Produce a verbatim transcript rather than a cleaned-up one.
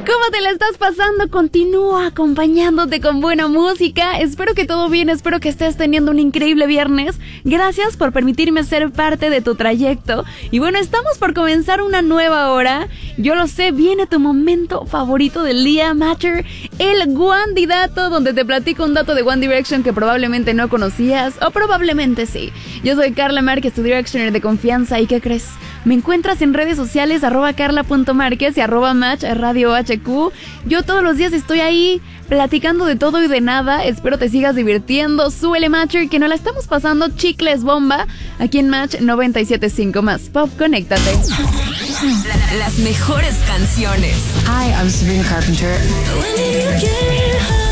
¿Cómo te la estás pasando? Continúa acompañándote con buena música. Espero que todo bien, espero que estés teniendo un increíble viernes. Gracias por permitirme ser parte de tu trayecto. Y bueno, estamos por comenzar una nueva hora. Yo lo sé, viene tu momento favorito del día, Matcher, el Wandidato, donde te platico un dato de One Direction que probablemente no conocías, o probablemente sí. Yo soy Carla Márquez, tu Directioner de confianza, ¿y qué crees? Me encuentras en redes sociales, arroba carla.márquez y arroba match radio hq. Yo todos los días estoy ahí platicando de todo y de nada. Espero te sigas divirtiendo. Súbele, Matcher, que nos la estamos pasando chicles bomba aquí en Match noventa y siete punto cinco más Pop. Conéctate. La, las mejores canciones. Hi, I'm Sabrina Carpenter. When did you get home?